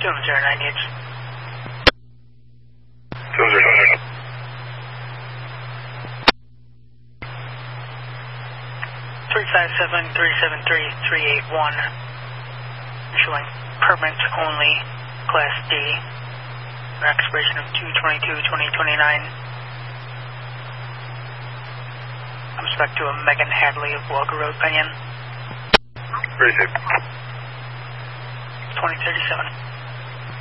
2098. 2098. 357-373-381. Showing permit only, Class D. An expiration of 2/22/2029. I'm respect to a Megan Hadley of Walker Road, Penyon. Very safe. 2037.